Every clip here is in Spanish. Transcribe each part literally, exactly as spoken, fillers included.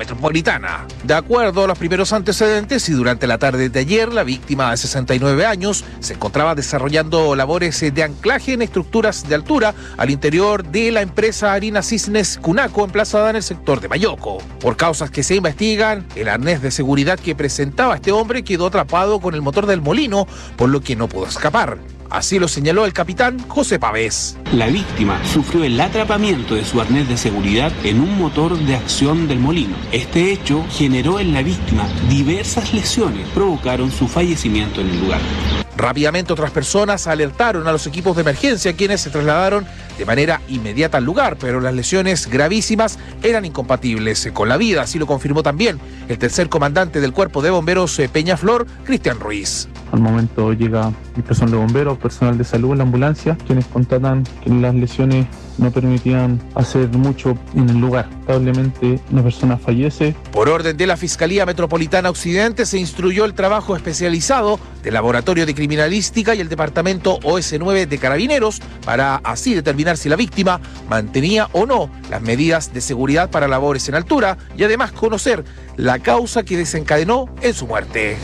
Metropolitana. De acuerdo a los primeros antecedentes y durante la tarde de ayer, la víctima de sesenta y nueve años se encontraba desarrollando labores de anclaje en estructuras de altura al interior de la empresa Harina Cisnes Cunaco, emplazada en el sector de Mayoco. Por causas que se investigan, el arnés de seguridad que presentaba este hombre quedó atrapado con el motor del molino, por lo que no pudo escapar. Así lo señaló el capitán José Pavés. La víctima sufrió el atrapamiento de su arnés de seguridad en un motor de acción del molino. Este hecho generó en la víctima diversas lesiones, provocaron su fallecimiento en el lugar. Rápidamente otras personas alertaron a los equipos de emergencia, quienes se trasladaron de manera inmediata al lugar, pero las lesiones gravísimas eran incompatibles con la vida, así lo confirmó también el tercer comandante del Cuerpo de Bomberos Peñaflor, Cristian Ruiz. Al momento llega el personal de bomberos, personal de salud en la ambulancia, quienes constatan que las lesiones no permitían hacer mucho en el lugar. Lamentablemente una persona fallece. Por orden de la Fiscalía Metropolitana Occidente se instruyó el trabajo especializado del Laboratorio de Criminalística y el Departamento O S nueve de Carabineros para así determinar si la víctima mantenía o no las medidas de seguridad para labores en altura y además conocer la causa que desencadenó en su muerte.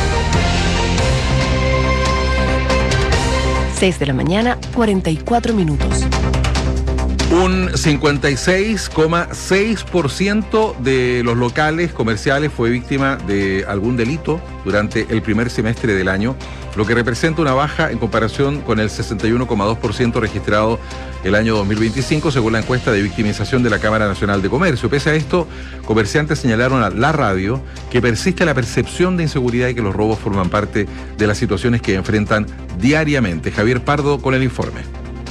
seis de la mañana, cuarenta y cuatro minutos. Un cincuenta y seis coma seis por ciento de los locales comerciales fue víctima de algún delito durante el primer semestre del año, lo que representa una baja en comparación con el sesenta y uno coma dos por ciento registrado el año dos mil veinticinco, según la encuesta de victimización de la Cámara Nacional de Comercio. Pese a esto, comerciantes señalaron a la radio que persiste la percepción de inseguridad y que los robos forman parte de las situaciones que enfrentan diariamente. Javier Pardo con el informe.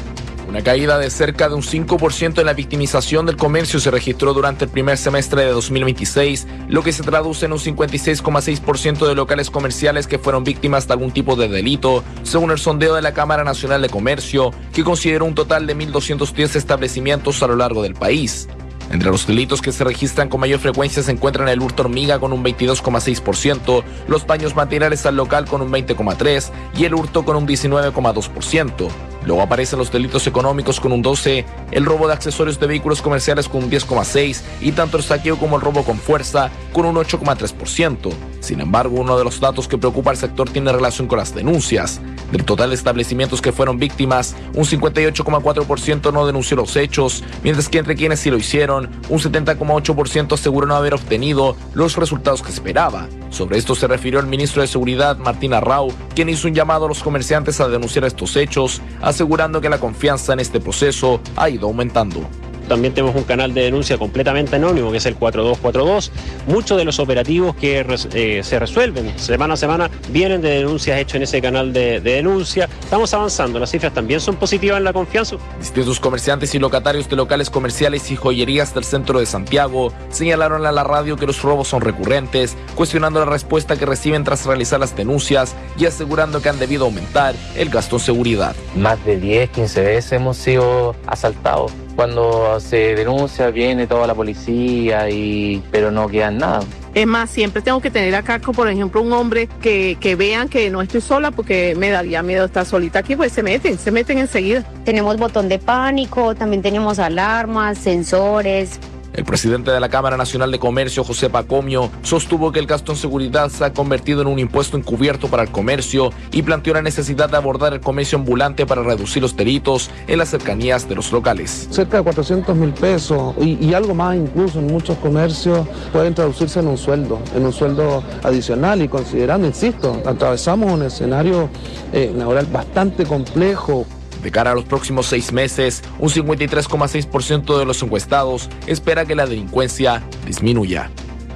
Una caída de cerca de un cinco por ciento en la victimización del comercio se registró durante el primer semestre de dos mil veintiséis, lo que se traduce en un cincuenta y seis coma seis por ciento de locales comerciales que fueron víctimas de algún tipo de delito, según el sondeo de la Cámara Nacional de Comercio, que consideró un total de mil doscientos diez establecimientos a lo largo del país. Entre los delitos que se registran con mayor frecuencia se encuentran el hurto hormiga con un veintidós coma seis por ciento, los daños materiales al local con un veinte coma tres por ciento y el hurto con un diecinueve coma dos por ciento. Luego aparecen los delitos económicos con un doce por ciento, el robo de accesorios de vehículos comerciales con un diez coma seis por ciento y tanto el saqueo como el robo con fuerza con un ocho coma tres por ciento. Sin embargo, uno de los datos que preocupa al sector tiene relación con las denuncias. Del total de establecimientos que fueron víctimas, un cincuenta y ocho coma cuatro por ciento no denunció los hechos, mientras que entre quienes sí lo hicieron, un setenta coma ocho por ciento aseguró no haber obtenido los resultados que esperaba. Sobre esto se refirió el ministro de Seguridad, Martín Arrau, quien hizo un llamado a los comerciantes a denunciar estos hechos, asegurando que la confianza en este proceso ha ido aumentando. También tenemos un canal de denuncia completamente anónimo, que es el cuatro dos cuatro dos. Muchos de los operativos que eh, se resuelven semana a semana vienen de denuncias hechas en ese canal de, de denuncia. Estamos avanzando, las cifras también son positivas en la confianza. Distintos comerciantes y locatarios de locales comerciales y joyerías del centro de Santiago señalaron a la radio que los robos son recurrentes, cuestionando la respuesta que reciben tras realizar las denuncias y asegurando que han debido aumentar el gasto en seguridad. Más de diez, quince veces hemos sido asaltados. Cuando se denuncia viene toda la policía, y pero no queda nada. Es más, siempre tengo que tener acá, por ejemplo, un hombre que, que vean que no estoy sola, porque me daría miedo estar solita aquí, pues se meten, se meten enseguida. Tenemos botón de pánico, también tenemos alarmas, sensores. El presidente de la Cámara Nacional de Comercio, José Pacomio, sostuvo que el gasto en seguridad se ha convertido en un impuesto encubierto para el comercio y planteó la necesidad de abordar el comercio ambulante para reducir los delitos en las cercanías de los locales. Cerca de cuatrocientos mil pesos y, y algo más incluso en muchos comercios pueden traducirse en un sueldo, en un sueldo adicional, y considerando, insisto, atravesamos un escenario eh, laboral bastante complejo. De cara a los próximos seis meses, un cincuenta y tres coma seis por ciento de los encuestados espera que la delincuencia disminuya.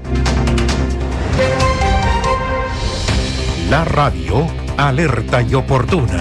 La radio alerta y oportuna.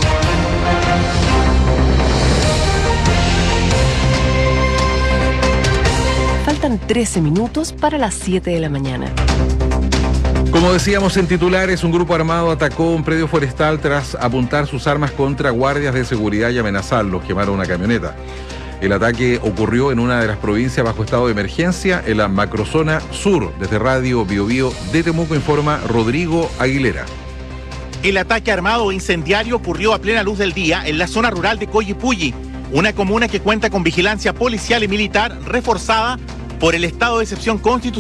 Faltan trece minutos para las siete de la mañana. Como decíamos en titulares, un grupo armado atacó un predio forestal tras apuntar sus armas contra guardias de seguridad y amenazarlos. Quemaron una camioneta. El ataque ocurrió en una de las provincias bajo estado de emergencia, en la macrozona sur. Desde Radio Biobío de Temuco informa Rodrigo Aguilera. El ataque armado e incendiario ocurrió a plena luz del día en la zona rural de Coyipulli, una comuna que cuenta con vigilancia policial y militar reforzada por el estado de excepción constitucional.